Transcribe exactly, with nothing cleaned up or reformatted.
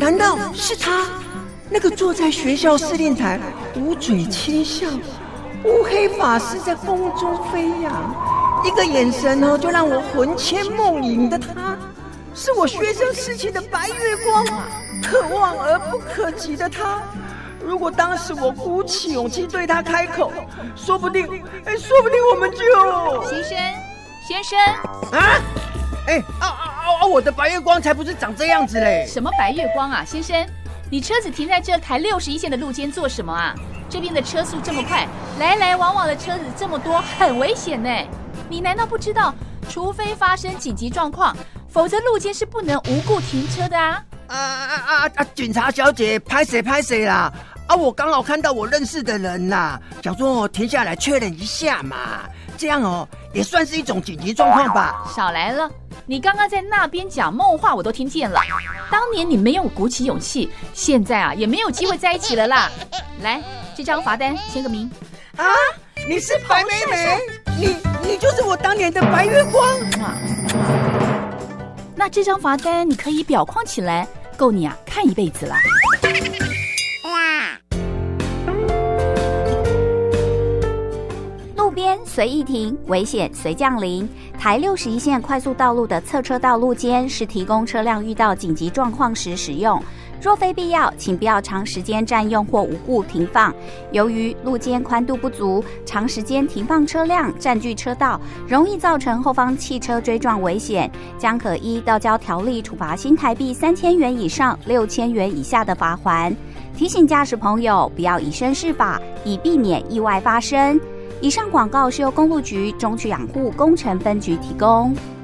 难道是他？那个坐在学校司令台捂嘴轻笑，乌黑发丝在风中飞扬，一个眼神哦就让我魂牵梦萦的他，是我学生时期的白月光，可望而不可及的他。如果当时我鼓起勇气对他开口，说不定，哎，说不定我们就…… 先生，先生啊！哎啊啊啊！我的白月光才不是长这样子嘞！ 什么白月光啊，先生？你车子停在这台六十一线的路肩做什么啊？这边的车速这么快，来来往往的车子这么多，很危险呢。你难道不知道，除非发生紧急状况，否则路肩是不能无故停车的啊！ 啊啊啊啊！警察小姐，拍谁拍谁啦！啊，我刚好看到我认识的人啦，想说停下来确认一下嘛，这样哦也算是一种紧急状况吧。 少来了，你刚刚在那边讲梦话，我都听见了。当年你没有鼓起勇气，现在啊也没有机会在一起了啦。来，这张罚单签个名。 啊，你是白美美，你你就是我当年的白月光啊！ 那这张罚单你可以裱框起来，够你啊看一辈子了。 路边随意停，危险随降临。台六十一线快速道路的侧车道路肩是提供车辆遇到紧急状况时使用，若非必要，请不要长时间占用或无故停放。由于路肩宽度不足，长时间停放车辆占据车道，容易造成后方汽车追撞危险，将可依道交条例处罚新台币三千元以上六千元以下的罚锾。提醒驾驶朋友不要以身试法，以避免意外发生。以上广告是由公路局中区养护工程分局提供。